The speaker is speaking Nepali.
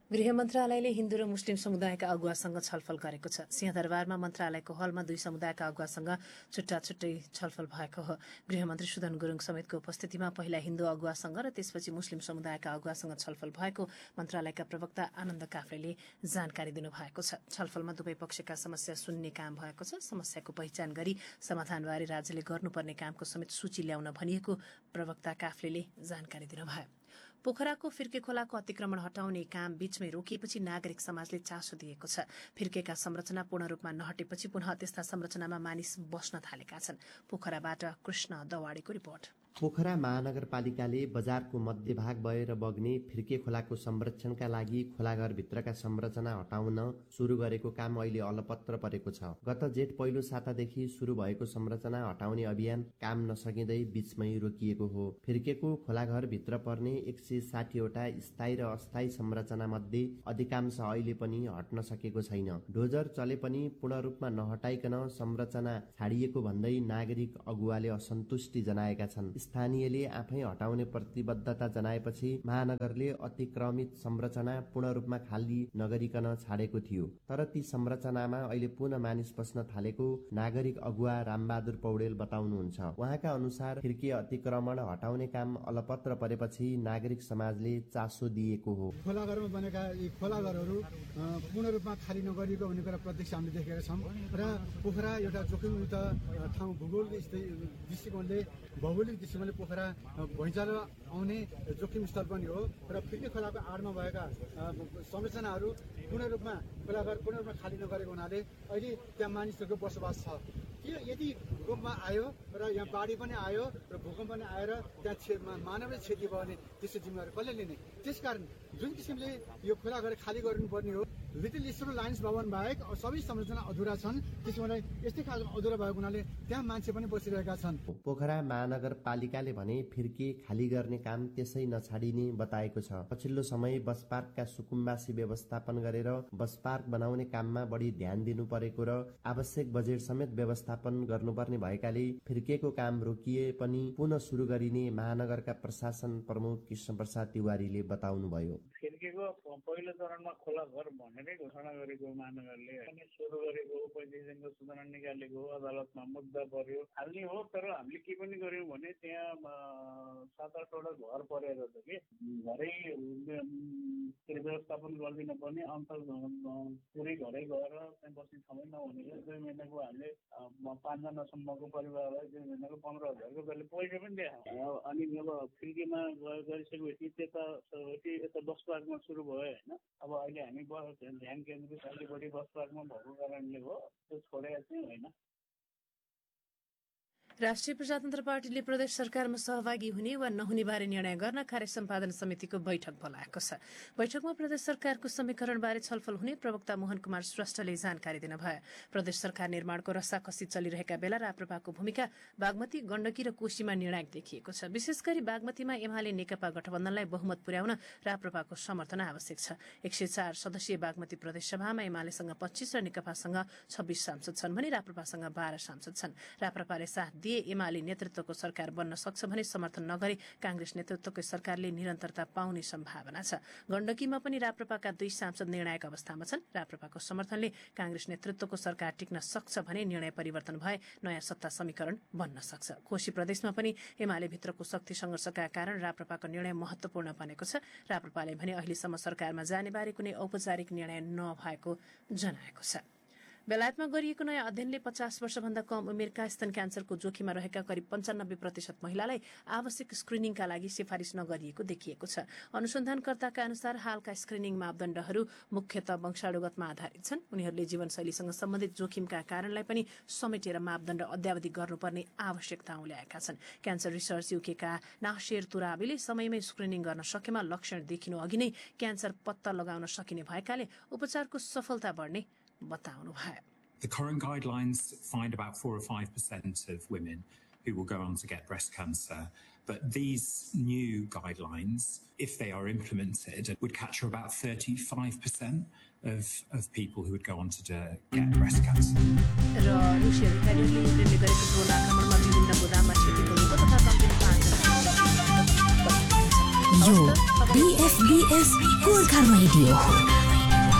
गृह मन्त्रालयले हिन्दू र मुस्लिम समुदायका अगुवासँग छलफल गरेको छ। सिंहदरबारमा मन्त्रालयको हलमा दुई समुदायका अगुवासँग छुट्टा छुट्टै छलफल भएको हो। गृहमन्त्री सुदन गुरुङ समेतको उपस्थितिमा पहिला हिन्दू अगुवासँग र त्यसपछि मुस्लिम समुदायका अगुवासँग छलफल भएको मन्त्रालयका प्रवक्ता आनन्द काफ्लेले जानकारी दिनुभएको छ। छलफलमा दुवै पक्षका समस्या सुन्ने काम भएको छ। समस्याको पहिचान गरी समाधानबारे राज्यले गर्नुपर्ने कामको समेत सूची ल्याउन भनिएको प्रवक्ता काफ्लेले जानकारी दिनुभयो। पोखराको फिर्के खोलाको अतिक्रमण हटाउने काम बीचमै रोकिएपछि नागरिक समाजले चासो दिएको छ। फिर्केका संरचना पूर्ण रूपमा नहटेपछि पुनः त्यस्ता संरचनामा मानिस बस्न थालेका छन्। पोखराबाट कृष्ण दवाडीको रिपोर्ट। पोखरा महानगरपालिकाले बजारको मध्यभाग भएर बग्ने फिर्के खोलाको संरक्षणका लागि खोलाघरभित्रका संरचना हटाउन सुरु गरेको काम अहिले अलपत्र परेको छ। गत जेठ पहिलो सातादेखि सुरु भएको संरचना हटाउने अभियान काम नसकिँदै बीचमै रोकिएको हो। फिर्केको खोलाघरभित्र पर्ने 160वटा स्थायी र अस्थायी संरचना मध्ये अधिकांश अहिले पनि हट्न सकेको छैन। डोजर चले पनि पूर्ण रूपमा नहटाइकन संरचना छाडिएको भन्दै नागरिक अगुवाले असन्तुष्टि जनाएका छन्। स्थानीयले आफै हटाउने प्रतिबद्धता जनाएपछि महानगरले अतिक्रमित संरचना पूर्ण रूपमा खाली नगरिकन छाडेको थियो। तर ती संरचनामा अहिले पुनः मानिस बस्न थालेको नागरिक अगुवा रामबहादुर पौडेल बताउनुहुन्छ। उहाँका अनुसार फिर्के अतिक्रमण हटाउने काम अलपत्र परेपछि नागरिक समाजले चासो दिएको हो। खोलाघरमा बनेका यी खोलाघरहरू पूर्ण रूपमा खाली नगरिएको भन्ने कुरा प्रत्यक्ष हामीले देखेका छौँ र पोखरा एउटा जोखिमयुक्त ठाउँ भूगोलको दृष्टिकोणले भौगोलिक दृष्टिकोणले पोखरा भुइँचालो आउने जोखिम स्थल पनि हो र फिर्के खोलाको आडमा भएका संरचनाहरू पूर्ण रूपमा खोलाघर पूर्ण रूपमा खाली नगरेको हुनाले अहिले त्यहाँ मानिसहरूको बसोबास छ। यदि भूकम्प आयो र यहाँ बाढी पनि आयो र भूकम्प पनि आएर त्यहाँ मानवीय क्षति भयो भने त्यसको जिम्मेवारी कसले लिने? त्यसकारण जुन किसिमले यो खोलाघर खाली गर्नुपर्ने हो, लिटिल इस्रो लायन्स भवन बाहेक सबै संरचना अधुरा छन्। त्यसो हुनाले यस्तै खालको अधुरा भएको हुनाले त्यहाँ मान्छे पनि बसिरहेका छन्। पोखरा महानगरपालिकाले भने फिर्के खाली गर्ने काम त्यसै नछाडिने बताएको छ। पछिल्लो समय बस पार्कका सुकुम्बासी व्यवस्थापन गरेर बस पार्क बनाउने काममा बढी ध्यान दिनु परेको र आवश्यक बजेट समेत व्यवस्थापन गर्नुपर्ने भएकाले फिर्केको काम रोकिए पनि पुनः सुरु गरिने महानगरका प्रशासन प्रमुख कृष्ण प्रसाद तिवारीले बताउनुभयो। फिर्केको पहिलो चरणमा खोला घर भनेरै घोषणा गरेको महानगरले अनि सुरु गरेको 35 दिनको सूचना निकालेको अदालतमा मुद्दा पर्यो हाल्ने हो। तर हामीले के पनि गर्यौं भने त्यहाँ 7-8वटा घर परेर त के घरै व्यवस्थापन गरिदिन पर्ने अन्त पुरै घरै गएर त्यहाँ बस्ने ठाउँ नहुनेले 2 महिनाको हामीले 5 जनासम्मको परिवारलाई 2 महिनाको 15,000को बेला पैसा पनि दिए। अनि अब फिर्केमा गरिसकेपछि यता बस पार्कमा सुरु भयो होइन। अब अहिले हामी ध्यान केन्द्रित अलि बढी बस पार्कमा भएको कारणले हो त्यो छोडेको चाहिँ होइन। राष्ट्रिय प्रजातन्त्र पार्टीले प्रदेश सरकारमा सहभागी हुने वा नहुने बारे निर्णय गर्न कार्य सम्पादन समितिको बैठक बोलाएको छ। बैठकमा प्रदेश सरकारको समीकरणबारे छलफल हुने प्रवक्ता मोहन कुमार श्रेष्ठले जानकारी दिनुभयो। प्रदेश सरकार निर्माणको रसाकसी चलिरहेका बेला राप्रपाको भूमिका बागमती, गण्डकी र कोशीमा निर्णायक देखिएको छ। विशेष गरी बागमतीमा एमाले नेकपा गठबन्धनलाई बहुमत पुर्याउन राप्रपाको समर्थन आवश्यक छ। 104 सदस्यीय बागमती प्रदेशसभामा एमालेसँग 25 र नेकपासँग 26 सांसद छन् भने राप्रपासँग 12 सांसद छन्। राप्रपाले साथ एमाले नेतृत्वको सरकार बन्न सक्छ भने समर्थन नगरे कांग्रेस नेतृत्वको सरकारले निरन्तरता पाउने सम्भावना छ। गण्डकीमा पनि राप्रपाका 2 सांसद निर्णायक अवस्थामा छन्। राप्रपाको समर्थनले कांग्रेस नेतृत्वको सरकार टिक्न सक्छ भने निर्णय परिवर्तन भए नयाँ सत्ता समीकरण बन्न सक्छ। कोशी प्रदेशमा पनि एमाले भित्रको शक्ति संघर्षका कारण राप्रपाको निर्णय महत्वपूर्ण बनेको छ। राप्रपाले भने अहिलेसम्म सरकारमा जाने बारे कुनै औपचारिक निर्णय नभएको जनाएको छ। बेलायतमा गरिएको नयाँ अध्ययनले 50 वर्षभन्दा कम उमेरका स्तन क्यान्सरको जोखिममा रहेका करिब 95% महिलालाई आवश्यक स्क्रिनिङका लागि सिफारिस नगरिएको देखिएको छ। अनुसन्धानकर्ताका अनुसार हालका स्क्रिनिङ मापदण्डहरू मुख्यतः वंशानुगतमा आधारित छन्। उनीहरूले जीवनशैलीसँग सम्बन्धित जोखिमका कारणलाई पनि समेटेर मापदण्ड अद्यावधि गर्नुपर्ने आवश्यकता ल्याएका छन्। क्यान्सर रिसर्च युकेका नासिर तुराबीले समयमै स्क्रिनिङ गर्न सकेमा लक्षण देखिनु अघि नै क्यान्सर पत्ता लगाउन सकिने भएकाले उपचारको सफलता बढ्ने बताउनु भयो। The current guidelines find about 4 or 5% of women who will go on to get breast cancer. But these new guidelines, if they are implemented, would capture about 35% of people who would go on to get breast cancer. हवस् त, BFBS गोर्खा रेडियो